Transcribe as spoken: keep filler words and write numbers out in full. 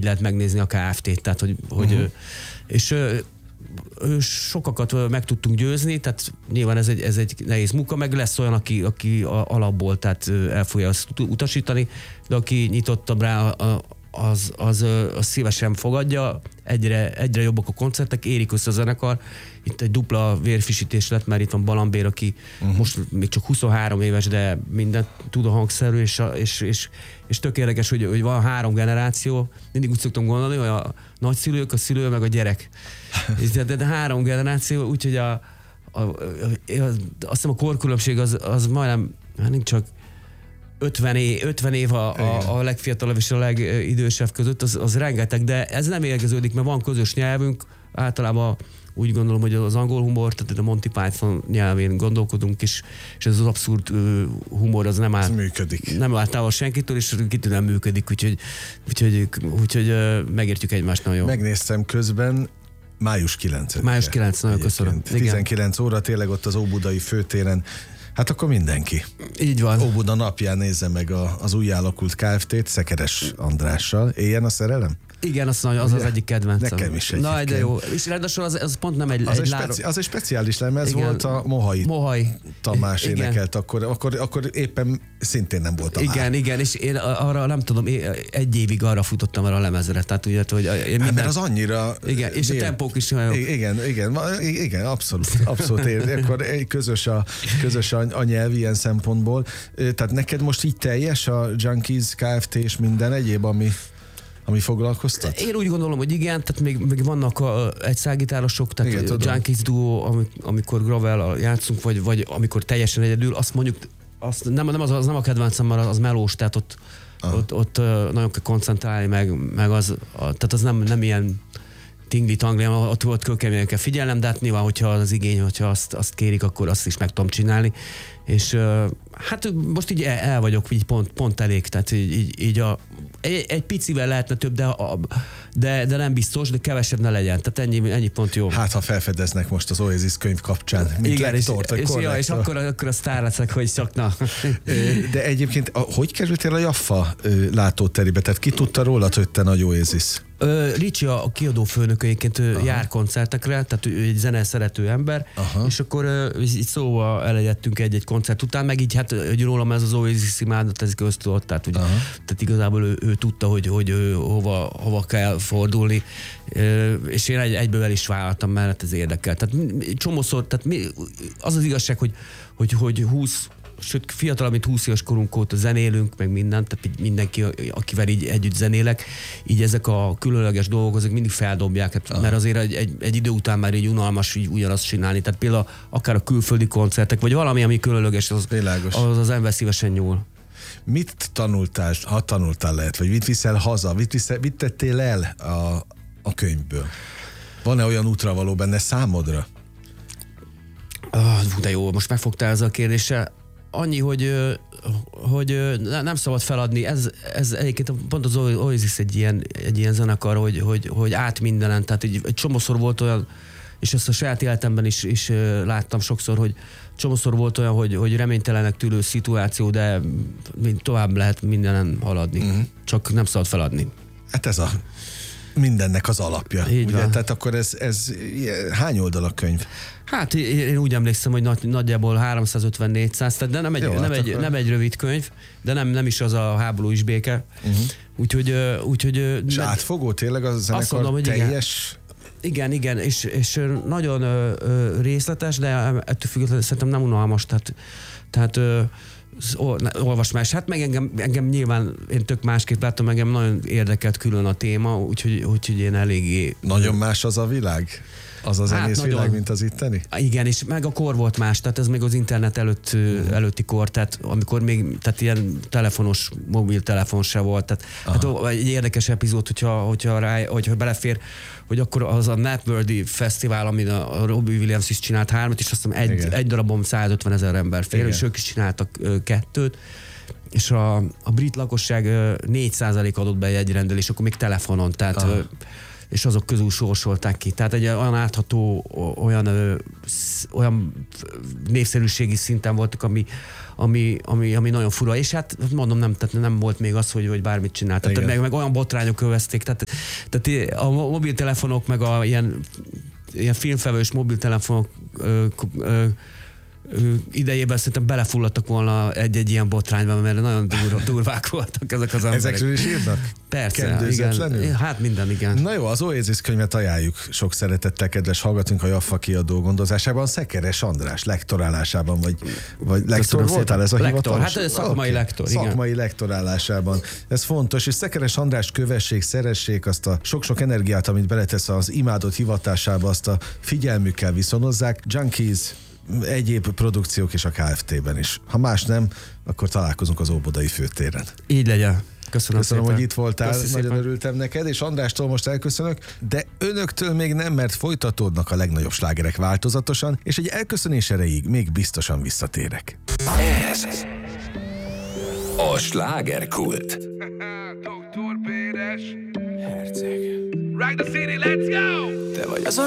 lehet megnézni a Kft-t, tehát hogy, hogy uh-huh. és sokakat meg tudtunk győzni, tehát nyilván ez egy, ez egy nehéz munka, meg lesz olyan, aki, aki alapból tehát el fogja azt utasítani, de aki nyitottabb rá, az, az, az szívesen fogadja, egyre, egyre jobbak a koncertek, érik össze a zenekar. Itt egy dupla vérfrissítés lett, mert itt van Balambér, aki uh-huh. most még csak huszonhárom éves, de mindent tud a hangszerű, és, és, és, és tök érdekes, hogy, hogy van három generáció. Mindig úgy szoktam gondolni, hogy a nagyszülők, a szülő, meg a gyerek. de, de, de három generáció, úgyhogy a, a, a, a, azt hiszem a korkülönbség az, az majdnem, hát nincs csak ötven év, ötven év a, a, a legfiatalabb és a legidősebb között, az, az rengeteg, de ez nem érkeződik, mert van közös nyelvünk, általában úgy gondolom, hogy az angol humor, tehát a Monty Python nyelvén gondolkodunk, és, és ez az abszurd uh, humor, az nem áll, működik. Nem áll távol senkitől, és kitől nem működik, úgyhogy, úgyhogy, úgyhogy uh, megértjük egymást nagyon. Megnéztem közben, május kilencedike. május kilencedike, nagyon köszönöm. tizenkilenc óra, tényleg ott az Óbudai főtéren. Hát akkor mindenki. Így van. Óbuda napján nézze meg a, az új alakult Kft-t Szekeres Andrással. Éljen a szerelem? Igen, az az, az egyik kedvencem. Nekem is egyébként. Na, de jó. És ráadásul az, az pont nem egy, az egy, egy, láro... speci- az egy speciális lemez igen. volt, a Mohai, Mohai. Tamás igen. énekelt, akkor, akkor, akkor éppen szintén nem voltam Igen, már. igen, és én arra nem tudom, egy évig arra futottam arra a lemezre, tehát ugye, hogy én minden... Mert az annyira... Igen, és vér... a tempók is olyan jó. Igen, igen, igen, abszolút, abszolút ér. Akkor közös a, közös a, a nyelv ilyen szempontból. Tehát neked most így teljes a Junkies, Kft. És minden egyéb, ami... ami foglalkoztat? Én úgy gondolom, hogy igen, tehát még, még vannak a, egy szágitárosok, tehát igen, a Junkies duo, amikor Gravel játszunk, vagy, vagy amikor teljesen egyedül, azt mondjuk, azt nem, nem, az, az nem a kedvencem, mert az melós, tehát ott, ott, ott nagyon kell koncentrálni, meg, meg az, a, tehát az nem, nem ilyen tingli-tangli, ott, ott kőkeményen kell figyelnem, de hát nyilván, hogyha az igény, hogyha azt, azt kérik, akkor azt is meg tudom csinálni. És hát most így el, el vagyok, így pont, pont elég, tehát így, így, így a, egy, egy picivel lehetne több, de, a, de, de nem biztos, de kevesebb ne legyen, tehát ennyi, ennyi pont jó. Hát, ha felfedeznek most az Oasis könyv kapcsán, mint igen, lektort, és, és, ja, és akkor, akkor a sztár leszek, hogy csak na. De egyébként, hogy kerültél a Jaffa látóterébe? Tehát ki tudta rólad, hogy te nagy Oasis? Ricsi a kiadó főnököként jár koncertekre, tehát ő egy zene szerető ember, aha. És akkor így szóval elegyedtünk egy-egy koncert után, meg így hát hogy rólam ez az Oasis imádat, ez köztudott, tehát, ugye, tehát igazából ő, ő tudta, hogy, hogy ő hova, hova kell fordulni, és én egy, egyből el is vállaltam mellett, ez érdekel. Tehát csomószor, tehát az az igazság, hogy, hogy, hogy húsz sőt, fiatalabb, mint húsz éves korunk óta zenélünk, meg mindent, tehát mindenki, akivel így együtt zenélek, így ezek a különleges dolgok, azok mindig feldobják, hát, mert azért egy, egy, egy idő után már így unalmas így ugyanazt csinálni, tehát például akár a külföldi koncertek, vagy valami, ami különleges, az az, az ember szívesen nyúl. Mit tanultál, ha tanultál lehet, vagy mit viszel haza, mit, viszel, mit tettél el a, a könyvből? Van-e olyan útravaló benne számodra? Ah, de jó, most megfogtál ezzel a kérdéssel. Annyi, hogy, hogy nem szabad feladni, ez, ez egyébként pont az Oasis egy ilyen, egy ilyen zenekar, hogy, hogy, hogy át mindenen, tehát egy, egy csomószor volt olyan, és ezt a saját életemben is, is láttam sokszor, hogy csomószor volt olyan, hogy, hogy reménytelenek tűlő szituáció, de tovább lehet mindenen haladni, uh-huh. Csak nem szabad feladni. Hát ez a mindennek az alapja. Ugye? Tehát akkor ez, ez hány oldal a könyv? Hát én úgy emlékszem, hogy nagy, nagyjából háromszázötven-négyszáz, tehát de nem egy, Jó, nem, hát egy, akkor... nem egy rövid könyv, de nem, nem is az a háború is béke. Uh-huh. Úgyhogy... úgyhogy és med... átfogó tényleg az zenekar mondom, hogy teljes... Igen, igen, és, és nagyon ö, ö, részletes, de ettől függetlenül szerintem nem unalmas, tehát, tehát ö, olvasmás. Hát meg engem, engem nyilván, én tök másképp láttam, engem nagyon érdekelt külön a téma, úgyhogy, úgyhogy én eléggé... Nagyon más az a világ? Az a zenész hát világ, mint az itteni? Igen, és meg a kor volt más, tehát ez még az internet előtt, uh-huh. előtti kor, tehát amikor még tehát ilyen telefonos, mobiltelefon se volt, tehát hát egy érdekes epizód, hogyha, hogyha, rá, hogyha belefér, hogy akkor az a Napworthy Fesztivál, amin a Robbie Williams is csinált hármat, és azt hiszem egy, egy darabon százötven ezer ember fér, igen. És ők is csináltak ö, kettőt, és a, a brit lakosság négy százalék adott be egy jegyrendelés, akkor még telefonon, tehát ö, és azok közül sorsolták ki. Tehát egy olyan átható, olyan, olyan népszerűségi szinten voltak, ami, ami, ami, ami nagyon fura. És hát mondom, nem, tehát nem volt még az, hogy, hogy bármit csinált. Tehát meg, meg olyan botrányok övezték. Tehát, tehát a mobiltelefonok, meg a ilyen, ilyen filmfelvős mobiltelefonok ö, ö, idejében szerintem belefulladtak volna egy-egy ilyen botrányban, mert nagyon durva, durvák voltak ezek az emberek. Ezekről is írnak? Persze, igen. Hát minden, igen. Na jó, az Oasis könyvet ajánljuk sok szeretettel, kedves hallgatunk a Jaffa kiadó gondozásában, Szekeres András lektorálásában, vagy, vagy lektor voltál ez a hivatalos? Hát szakmai okay. lektor, igen. Szakmai lektorálásában. Ez fontos, és Szekeres András kövessék, szeressék azt a sok-sok energiát, amit beletesz az imádott hivatásába, azt a figyelmükkel viszonozzák. Junkies, egyéb produkciók és a ká ef té-ben is. Ha más nem, akkor találkozunk az Óbudai főtéren. Így legyen. Köszönöm, Köszönöm szépen. hogy itt voltál, Köszönöm nagyon szépen. örültem neked, és Andrástól most elköszönök, de önöktől még nem, mert folytatódnak a legnagyobb slágerek változatosan, és egy elköszönés erejéig még biztosan visszatérek. Ez a slágerkult. Doktor Péres Herceg. Rock the city, let's go!